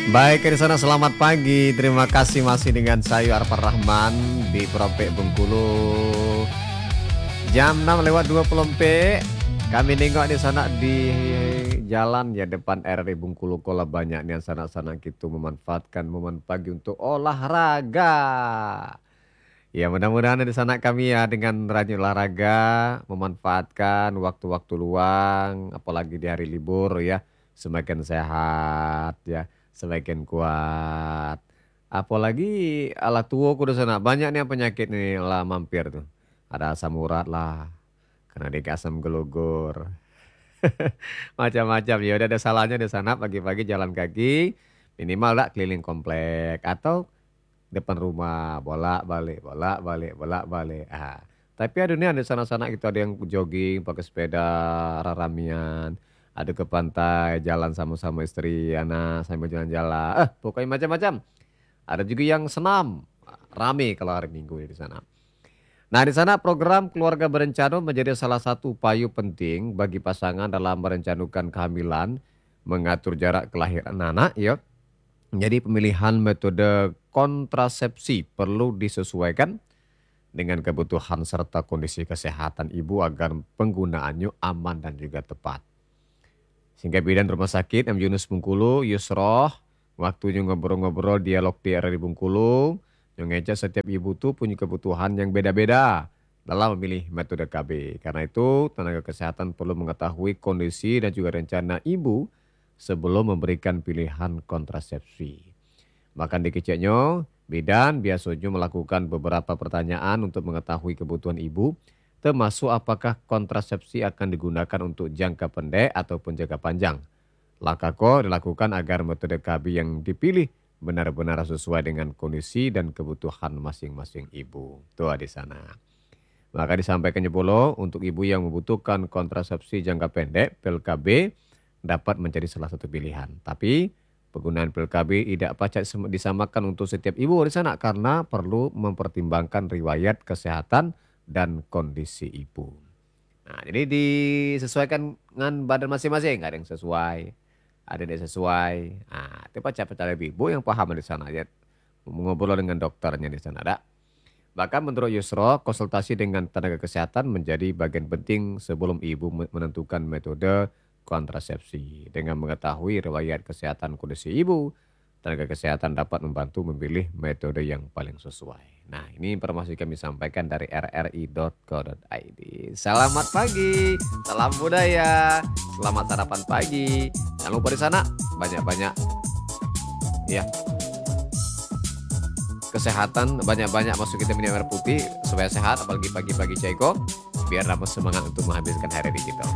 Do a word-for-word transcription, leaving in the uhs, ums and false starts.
Baik, di sana selamat pagi. Terima kasih masih dengan saya Arfan Rahman di Prompek Bengkulu. Jam enam lewat dua puluh menit. Kami nengok di sana di jalan ya depan R R I Bengkulu Kola banyak nih sanak-sanak kita memanfaatkan momen pagi untuk olahraga. Ya mudah-mudahan di sana kami ya dengan rajin olahraga memanfaatkan waktu-waktu luang apalagi di hari libur ya semakin sehat ya semakin kuat. Apalagi ala tua kudu sana banyak nih yang penyakit nih lah mampir tuh. Ada asam urat lah, kena dik asam gelugur. Macam-macam ya udah ada salahnya di sana pagi-pagi jalan kaki minimal lah keliling komplek atau depan rumah, bolak-balik, bolak-balik, bolak-balik. Ah, tapi ada nih ada sana-sana itu ada yang jogging pakai sepeda raramian, ada ke pantai jalan sama-sama istri, anak sambil jalan-jalan. Eh, pokoknya macam-macam. Ada juga yang senam, rame kalau hari Minggu ya di sana. Nah, di sana program keluarga berencana menjadi salah satu upaya penting bagi pasangan dalam merencanakan kehamilan, mengatur jarak kelahiran anak, ya. Jadi pemilihan metode kontrasepsi perlu disesuaikan dengan kebutuhan serta kondisi kesehatan ibu agar penggunaannya aman dan juga tepat. Sehingga bidan rumah sakit M Yunus Bengkulu, Yusroh, waktunya ngobrol-ngobrol dialog di R R I Bengkulu, yang ngecek setiap ibu tuh punya kebutuhan yang beda-beda dalam memilih metode K B. Karena itu tenaga kesehatan perlu mengetahui kondisi dan juga rencana ibu sebelum memberikan pilihan kontrasepsi. Bahkan di keceknya, bidan biasanya melakukan beberapa pertanyaan untuk mengetahui kebutuhan ibu, termasuk apakah kontrasepsi akan digunakan untuk jangka pendek ataupun jangka panjang. Langkah kok dilakukan agar metode K B yang dipilih benar-benar sesuai dengan kondisi dan kebutuhan masing-masing ibu. Tuh di sana. Maka disampaikan Jebolo untuk ibu yang membutuhkan kontrasepsi jangka pendek, pil K B, dapat menjadi salah satu pilihan. Tapi penggunaan pil K B tidak pacak disamakan untuk setiap ibu di sana karena perlu mempertimbangkan riwayat kesehatan dan kondisi ibu. Nah, jadi disesuaikan dengan badan masing-masing, ada yang sesuai, ada yang tidak sesuai. Nah, itu pacak-pacak ibu yang paham di sana ya. Ngobrol dengan dokternya di sana ada. Bahkan menurut Yusro, konsultasi dengan tenaga kesehatan menjadi bagian penting sebelum ibu menentukan metode kontrasepsi. Dengan mengetahui riwayat kesehatan kondisi ibu, tenaga kesehatan dapat membantu memilih metode yang paling sesuai. Nah, ini informasi kami sampaikan dari r r i dot co dot i d. Selamat pagi, salam budaya, selamat sarapan pagi. Jangan lupa di sana banyak-banyak ya kesehatan, banyak-banyak masuk kita minum air putih supaya sehat apalagi pagi-pagi Ceko biar dapat semangat untuk menghabiskan hari ini kita.